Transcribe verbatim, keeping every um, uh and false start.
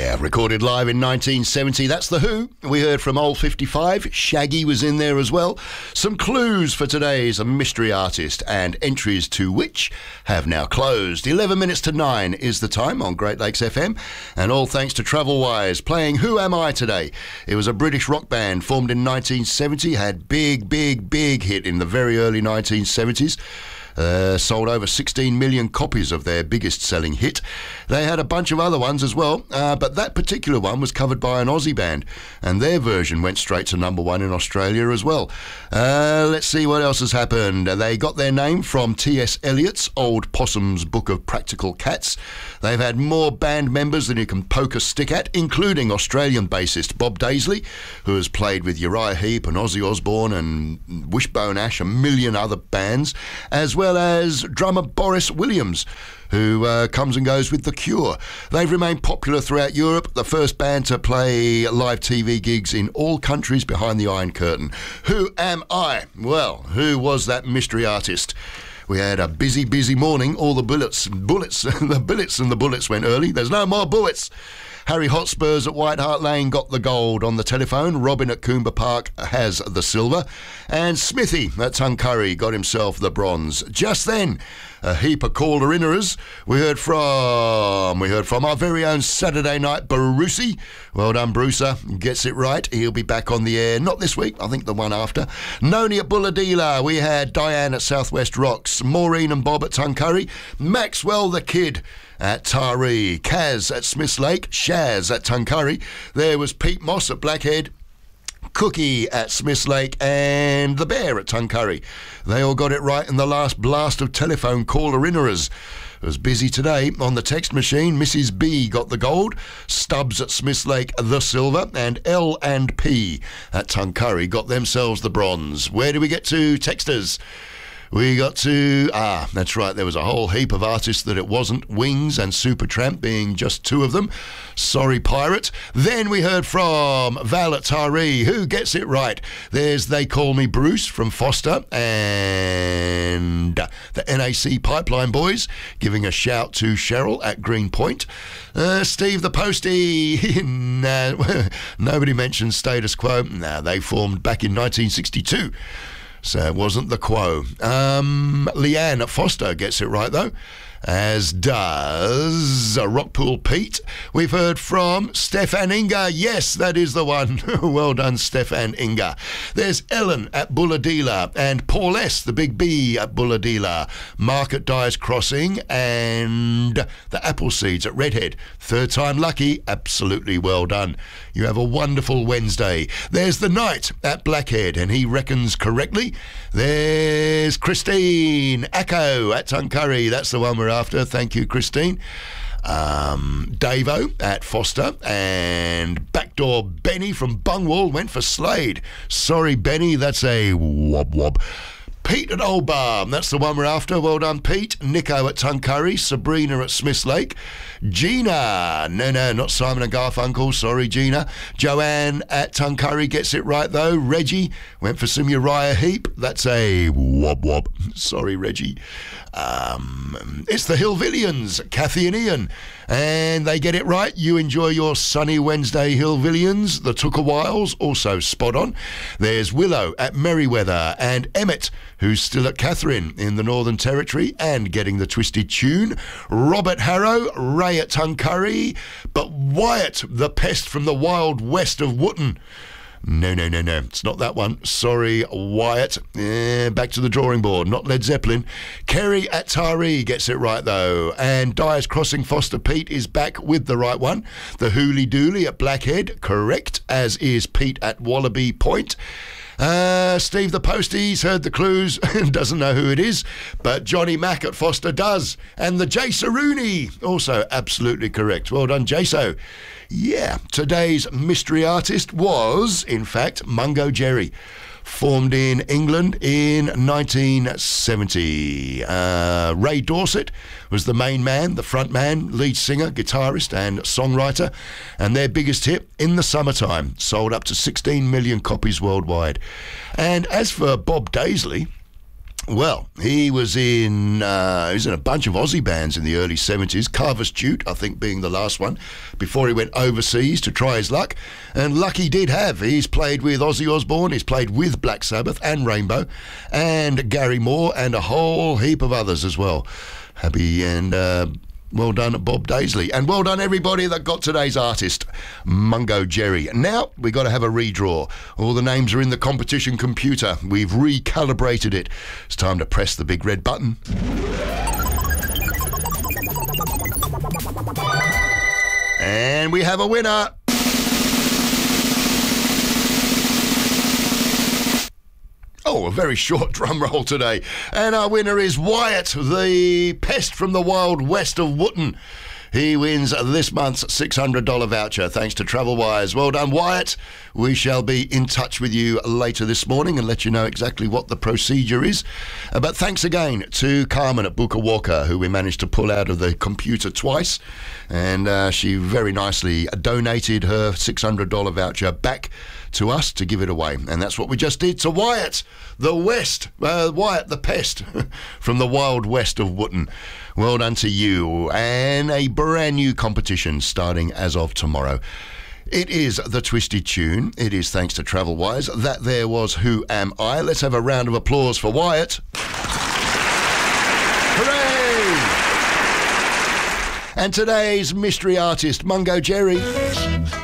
Yeah, recorded live in nineteen seventy. That's The Who. We heard from Old fifty-five. Shaggy was in there as well. Some clues for today's mystery artist, and entries to which have now closed. eleven minutes to nine is the time on Great Lakes F M, and all thanks to Travelwise playing Who Am I today. It was a British rock band formed in nineteen seventy, had big, big, big hit in the very early nineteen seventies. Uh, sold over sixteen million copies of their biggest selling hit. They had a bunch of other ones as well, uh, but that particular one was covered by an Aussie band, and their version went straight to number one in Australia as well. Uh, let's see what else has happened. They got their name from T S Eliot's Old Possum's Book of Practical Cats. They've had more band members than you can poke a stick at, including Australian bassist Bob Daisley, who has played with Uriah Heep and Ozzy Osbourne and Wishbone Ash, a million other bands, as well as drummer Boris Williams, who uh, comes and goes with The Cure. They've remained popular throughout Europe, the first band to play live T V gigs in all countries behind the Iron Curtain. Who am I? Well, who was that mystery artist? We had a busy, busy morning. All the bullets, bullets, the billets and the bullets went early. There's no more bullets. Harry Hotspurs at White Hart Lane got the gold on the telephone. Robin at Coomber Park has the silver. And Smithy at Tuncurry got himself the bronze. Just then, a heap of caller-inners. We heard from, we heard from our very own Saturday Night Brucey. Well done, Brucer. Gets it right. He'll be back on the air. Not this week, I think the one after. Noni at Bulladila. We had Diane at Southwest Rocks. Maureen and Bob at Tuncurry. Maxwell the Kid at Taree, Kaz at Smiths Lake, Shaz at Tuncurry. There was Pete Moss at Blackhead, Cookie at Smiths Lake, and the Bear at Tuncurry. They all got it right in the last blast of telephone caller-inners. It was busy today. On the text machine, Missus B got the gold, Stubbs at Smiths Lake the silver, and L and P at Tuncurry got themselves the bronze. Where do we get to, texters? We got to, ah, that's right, there was a whole heap of artists that it wasn't, Wings and Supertramp being just two of them. Sorry, Pirate. Then we heard from Val at Taree. Who gets it right? There's They Call Me Bruce from Foster, and the N A C Pipeline Boys giving a shout to Cheryl at Greenpoint. Uh, Steve the Postie. Nah, nobody mentioned Status Quo. Nah, they formed back in nineteen sixty-two. So it wasn't the Quo. Um, Leanne at Foster gets it right, though, as does uh, Rockpool Pete. We've heard from Stefan Inga. Yes, that is the one. Well done, Stefan Inga. There's Ellen at Bulladila, and Paul S., the Big B at Bulladila. Mark at Dyer's Crossing, and the Appleseeds at Redhead. Third time lucky. Absolutely well done. You have a wonderful Wednesday. There's the Knight at Blackhead, and he reckons correctly. There's Christine Acco at Tuncurry. That's the one we're after. Thank you, Christine. Um, Davo at Foster, and Backdoor Benny from Bungwall went for Slade. Sorry, Benny, that's a wob wob. Pete at Old Barn, that's the one we're after. Well done, Pete. Nico at Tuncurry. Sabrina at Smiths Lake. Gina, no, no, not Simon and Garfunkel. Sorry, Gina. Joanne at Tuncurry gets it right, though. Reggie went for some Uriah Heep. That's a wob wob. Sorry, Reggie. Um, it's the Hillvillians, Kathy and Ian, and they get it right. You enjoy your sunny Wednesday, Hillvillians. The Tookawhiles, also spot on. There's Willow at Merriweather, and Emmett, who's still at Catherine in the Northern Territory and getting the twisted tune. Robert Harrow, Ray at Tuncurry, but Wyatt, the pest from the wild west of Wootton. No, no, no, no. It's not that one. Sorry, Wyatt. Eh, back to the drawing board. Not Led Zeppelin. Kerry at Taree gets it right, though. And Dyer's Crossing Foster Pete is back with the right one. The Hooly Dooly at Blackhead, correct, as is Pete at Wallaby Point. Uh, Steve the Postie's heard the clues, doesn't know who it is, but Johnny Mack at Foster does. And the Jaso Rooney, also absolutely correct. Well done, Jaso. Yeah, today's mystery artist was, in fact, Mungo Jerry. Formed in England in nineteen seventy. Uh, Ray Dorset was the main man, the front man, lead singer, guitarist and songwriter, and their biggest hit, In the Summertime, sold up to sixteen million copies worldwide. And as for Bob Daisley, Well, he was in uh, he was in a bunch of Aussie bands in the early seventies, Carver's Jute, I think, being the last one, before he went overseas to try his luck. And luck he did have. He's played with Ozzy Osbourne, he's played with Black Sabbath and Rainbow, and Gary Moore, and a whole heap of others as well. Happy and... Uh, Well done, Bob Daisley. And well done, everybody that got today's artist, Mungo Jerry. Now, we've got to have a redraw. All the names are in the competition computer. We've recalibrated it. It's time to press the big red button. And we have a winner. Oh, a very short drum roll today. And our winner is Wyatt, the pest from the wild west of Wootton. He wins this month's six hundred dollars voucher, thanks to TravelWise. Well done, Wyatt. We shall be in touch with you later this morning and let you know exactly what the procedure is. Uh, but thanks again to Carmen at Booker Walker, who we managed to pull out of the computer twice. And uh, she very nicely donated her six hundred dollars voucher back to us to give it away. And that's what we just did to Wyatt, the West, uh, Wyatt the pest from the wild west of Wootton. Well done to you. And a brand new competition starting as of tomorrow. It is the Twisted Tune. It is thanks to TravelWise. That there was Who Am I? Let's have a round of applause for Wyatt. Hooray! And today's mystery artist, Mungo Jerry.